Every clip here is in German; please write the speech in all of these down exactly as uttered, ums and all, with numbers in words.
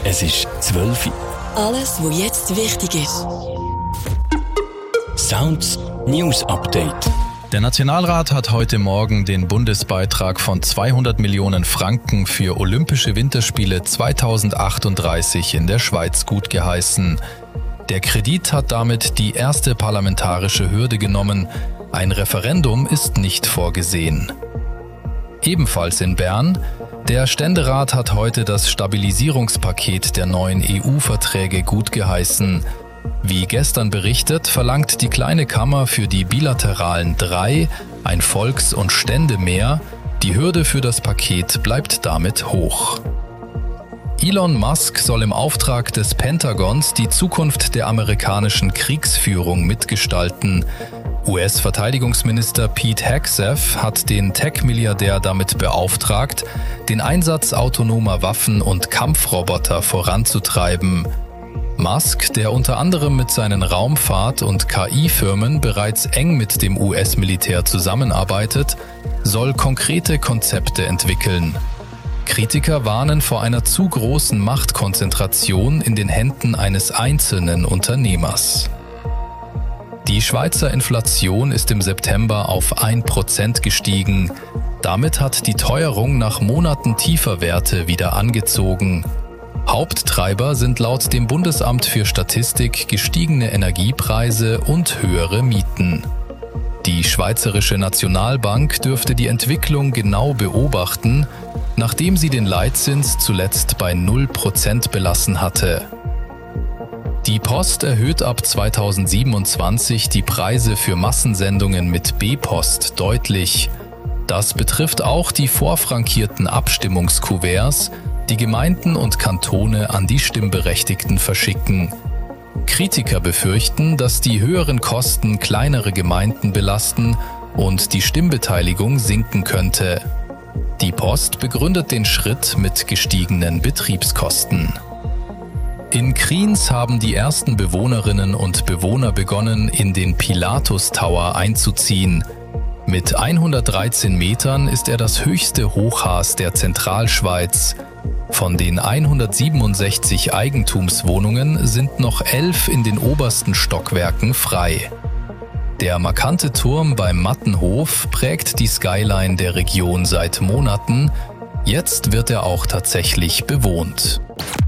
Es ist zwölf Uhr. Alles, was jetzt wichtig ist. Sounds News Update. Der Nationalrat hat heute Morgen den Bundesbeitrag von zweihundert Millionen Franken für Olympische Winterspiele zweitausendachtunddreißig in der Schweiz gutgeheißen. Der Kredit hat damit die erste parlamentarische Hürde genommen. Ein Referendum ist nicht vorgesehen. Ebenfalls in Bern: Der Ständerat hat heute das Stabilisierungspaket der neuen E U-Verträge gutgeheißen. Wie gestern berichtet, verlangt die kleine Kammer für die bilateralen drei ein Volks- und Ständemehr. Die Hürde für das Paket bleibt damit hoch. Elon Musk soll im Auftrag des Pentagons die Zukunft der amerikanischen Kriegsführung mitgestalten. U S-Verteidigungsminister Pete Hegseth hat den Tech-Milliardär damit beauftragt, den Einsatz autonomer Waffen und Kampfroboter voranzutreiben. Musk, der unter anderem mit seinen Raumfahrt- und K I-Firmen bereits eng mit dem U S-Militär zusammenarbeitet, soll konkrete Konzepte entwickeln. Kritiker warnen vor einer zu großen Machtkonzentration in den Händen eines einzelnen Unternehmers. Die Schweizer Inflation ist im September auf ein Prozent gestiegen. Damit hat die Teuerung nach Monaten tiefer Werte wieder angezogen. Haupttreiber sind laut dem Bundesamt für Statistik gestiegene Energiepreise und höhere Mieten. Die Schweizerische Nationalbank dürfte die Entwicklung genau beobachten, nachdem sie den Leitzins zuletzt bei null Prozent belassen hatte. Die Post erhöht ab zweitausendsiebenundzwanzig die Preise für Massensendungen mit B-Post deutlich. Das betrifft auch die vorfrankierten Abstimmungskuverts, die Gemeinden und Kantone an die Stimmberechtigten verschicken. Kritiker befürchten, dass die höheren Kosten kleinere Gemeinden belasten und die Stimmbeteiligung sinken könnte. Die Post begründet den Schritt mit gestiegenen Betriebskosten. In Kriens haben die ersten Bewohnerinnen und Bewohner begonnen, in den Pilatus Tower einzuziehen. Mit hundertdreizehn Metern ist er das höchste Hochhaus der Zentralschweiz. Von den hundertsiebenundsechzig Eigentumswohnungen sind noch elf in den obersten Stockwerken frei. Der markante Turm beim Mattenhof prägt die Skyline der Region seit Monaten. Jetzt wird er auch tatsächlich bewohnt.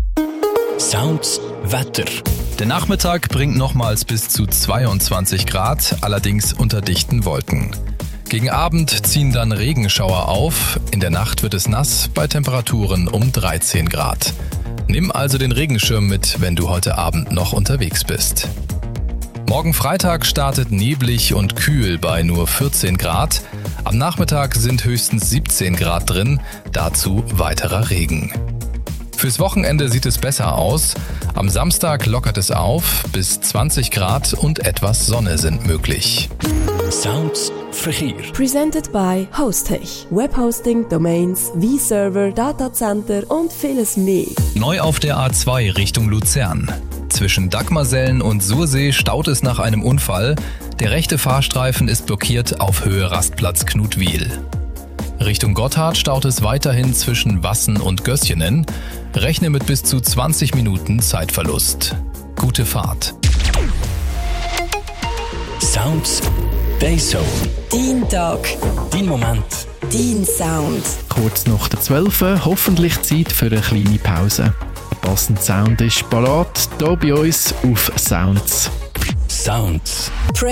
Sounds Wetter. Der Nachmittag bringt nochmals bis zu zweiundzwanzig Grad, allerdings unter dichten Wolken. Gegen Abend ziehen dann Regenschauer auf, in der Nacht wird es nass, bei Temperaturen um dreizehn Grad. Nimm also den Regenschirm mit, wenn du heute Abend noch unterwegs bist. Morgen Freitag startet neblig und kühl bei nur vierzehn Grad. Am Nachmittag sind höchstens siebzehn Grad drin, dazu weiterer Regen. Fürs Wochenende sieht es besser aus. Am Samstag lockert es auf, bis zwanzig Grad und etwas Sonne sind möglich. Sounds Verkehr. Presented by Hostech. Webhosting, Domains, V-Server, Datacenter und vieles mehr. Neu auf der A zwei Richtung Luzern. Zwischen Dagmarsellen und Sursee staut es nach einem Unfall. Der rechte Fahrstreifen ist blockiert auf Höhe Rastplatz Knutwil. Richtung Gotthard staut es weiterhin zwischen Wassen und Gösjenen. Rechne mit bis zu zwanzig Minuten Zeitverlust. Gute Fahrt. Sounds Dayzone. Dein Tag. Dein Moment. Dein Sound. Kurz nach der zwölf, hoffentlich Zeit für eine kleine Pause. Der passende Sound ist parat, hier bei uns auf Sounds. Sounds.